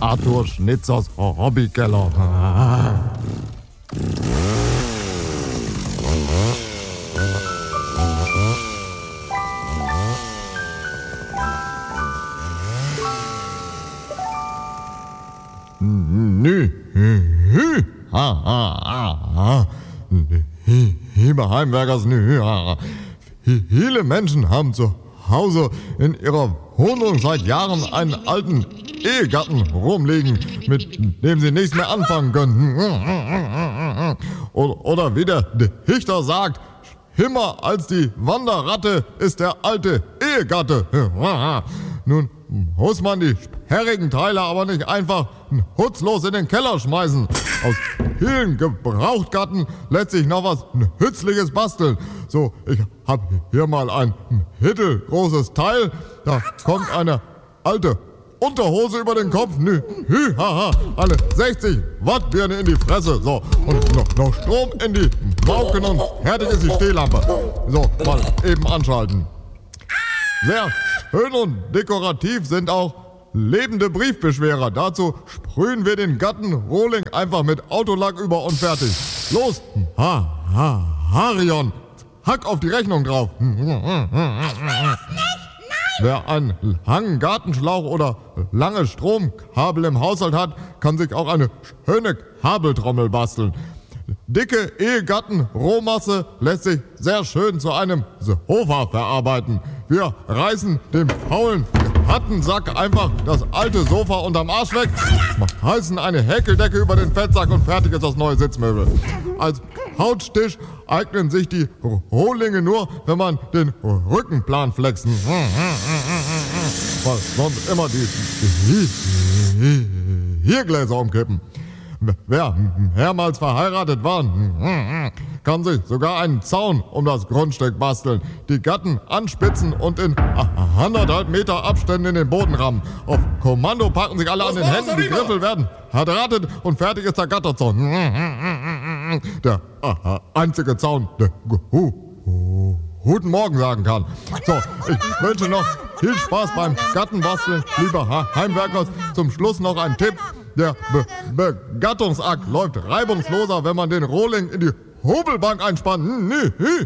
Arthur Schnitzers Hobbykeller. Liebe Heimwerkers, viele Menschen haben zu Hause in ihrer Wohnung seit Jahren einen alten Ehegatten rumliegen, mit dem sie nichts mehr anfangen können. Oder wie der Dichter sagt, schlimmer als die Wanderratte ist der alte Ehegatte. Nun muss man die sperrigen Teile aber nicht einfach nutzlos in den Keller schmeißen. Aus vielen Gebrauchtgatten lässt sich noch was Nützliches basteln. So, ich habe hier mal ein mittelgroßes Teil. Da kommt eine alte Unterhose über den Kopf. Eine 60 Watt Birne in die Fresse. So, und noch Strom in die Mauken und fertig ist die Stehlampe. So, mal eben anschalten. Sehr schön und dekorativ sind auch lebende Briefbeschwerer. Dazu sprühen wir den Gattenrohling einfach mit Autolack über und fertig. Los, Harion, hack auf die Rechnung drauf. Wer einen langen Gartenschlauch oder lange Stromkabel im Haushalt hat, kann sich auch eine schöne Kabeltrommel basteln. Dicke Ehegatten-Rohmasse lässt sich sehr schön zu einem Sofa verarbeiten. Wir reißen dem faulen Hattensack einfach das alte Sofa unterm Arsch weg, heißen eine Häkeldecke über den Fettsack und fertig ist das neue Sitzmöbel. Als Couchtisch eignen sich die Rohlinge nur, wenn man den Rückenplan flexen. Weil sonst immer die Gläser umkippen. Wer mehrmals verheiratet war, kann sich sogar einen Zaun um das Grundstück basteln, die Gatten anspitzen und in 1,5 Meter Abständen in den Boden rammen. Auf Kommando packen sich alle an den Händen, die Griffel werden verdrahtet und fertig ist der Gatterzaun. Der einzige Zaun, der Guten Morgen sagen kann. So, ich wünsche noch viel Spaß beim Gattenbasteln, lieber Heimwerkers. Zum Schluss noch ein Tipp. Der Begattungsakt läuft reibungsloser, wenn man den Rohling in die Hobelbank einspannt.